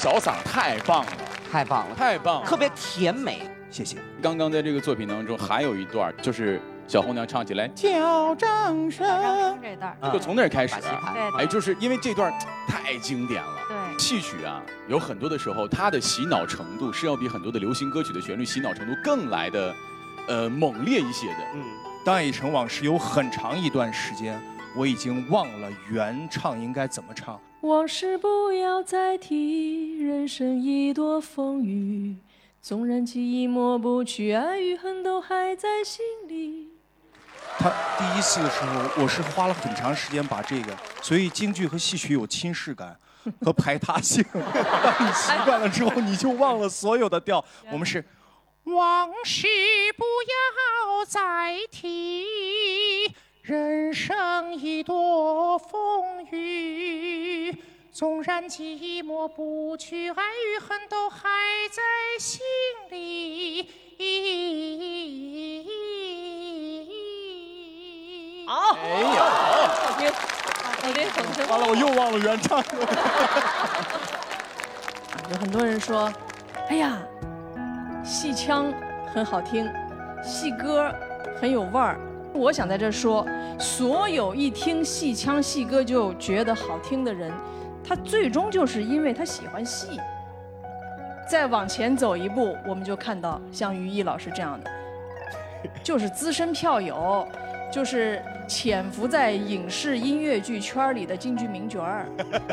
小嗓太棒了， 太棒了， 太棒了， 特别甜美。 谢谢。 刚刚在这个作品当中还有一段，就是小红娘唱起来叫掌声， 这段就从那儿开始。 对， 哎，就是因为这段太经典了。 对， 戏曲啊，有很多的时候，它的洗脑程度是要比很多的流行歌曲的旋律洗脑程度更来的，猛烈一些的。 当爱已成往事有很长一段时间，我已经忘了原唱应该怎么唱。 往事不要再提，人生已多风雨。纵然记忆抹不去，爱与恨都还在心里。 他第一次的时候，我是花了很长时间把这个，所以京剧和戏曲有亲视感和排他性。当你习惯了之后，你就忘了所有的调。我们是往事不要再提，人生已多风雨。纵然记忆抹不去，爱与恨都还在心里。 好， 哎呀， 好听，好听，好听。 完了，我又忘了原唱。 有很多人说，哎呀，戏腔很好听，戏歌很有味儿。我想在这说，所有一听戏腔戏歌就觉得好听的人，他最终就是因为他喜欢戏。再往前走一步，我们就看到像于毅老师这样的，就是资深票友，就是潜伏在影视音乐剧圈里的京剧名角儿。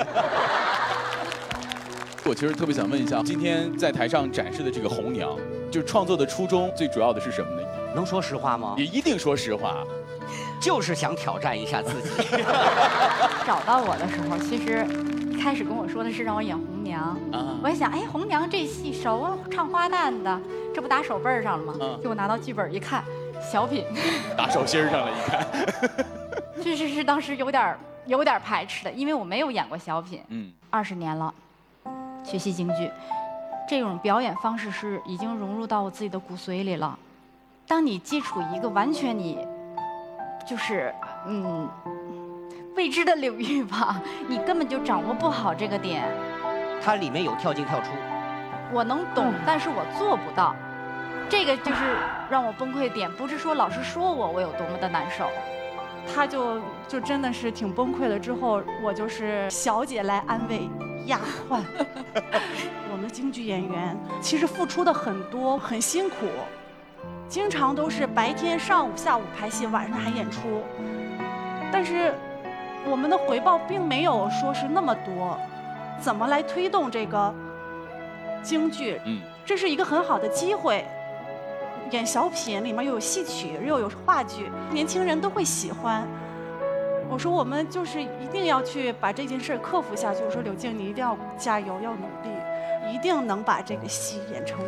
我其实特别想问一下，今天在台上展示的这个红娘，就是创作的初衷最主要的是什么呢？ 能说实话吗？ 也一定说实话。 就是想挑战一下自己。 找到我的时候，其实一开始跟我说的是让我演红娘。我一想，哎，红娘这戏熟啊，唱花旦的，这不打手背上了吗？结果拿到剧本一看，小品， 打手心上了，一看。 确实是当时有点排斥的，因为我没有演过小品。20年了，学习京剧，这种表演方式是已经融入到我自己的骨髓里了。当你接触一个完全你就是未知的领域吧，你根本就掌握不好这个点。 它里面有跳进跳出， 我能懂，但是我做不到。这个就是让我崩溃的点，不是说老师说我有多么的难受。 他就真的是挺崩溃了。之后我就是小姐来安慰丫鬟。我们京剧演员其实付出的很多，很辛苦，经常都是白天上午下午排戏，晚上还演出，但是我们的回报并没有说是那么多。怎么来推动这个京剧？这是一个很好的机会。演小品里面又有戏曲，又有话剧，年轻人都会喜欢。我说我们就是一定要去把这件事克服下去。我说柳静，你一定要加油，要努力，一定能把这个戏演成功。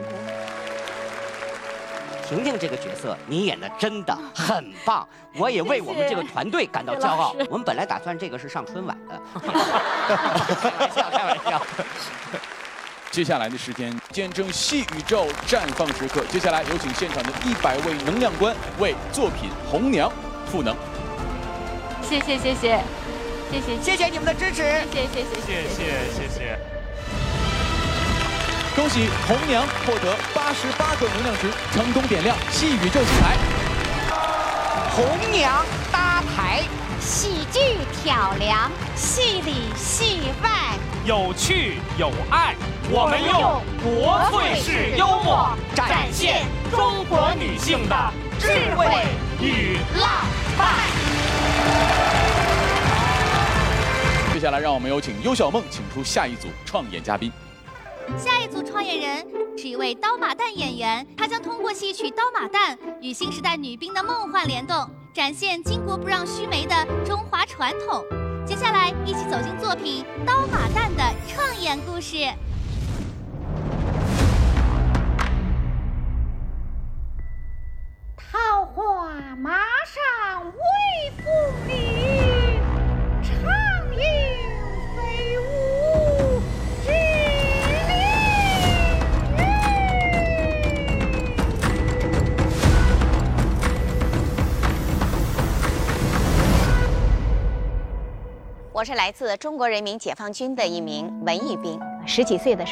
婷婷这个角色你演的真的很棒，我也为我们这个团队感到骄傲。我们本来打算这个是上春晚的，开玩笑。 接下来的时间，见证戏宇宙绽放时刻。接下来有请现场的100位能量官为作品《红娘》赋能。 谢谢你们的支持，谢谢。 恭喜红娘获得88个能量值，成功点亮戏宇宙戏台。 红娘搭台， 喜剧挑梁，戏里戏外， 有趣有爱。我们用国粹式幽默展现中国女性的智慧与浪漫。 接下来，让我们有请优小梦请出下一组创演嘉宾。 下一组创演人是一位刀马旦演员，他将通过戏曲《刀马旦》与新时代女兵的梦幻联动，展现巾帼不让须眉的中华传统。接下来，一起走进作品《刀马旦》的创演故事。 桃花马上为父你，长缨飞舞之我是来自中国人民解放军的一名文艺兵，10几岁的时候。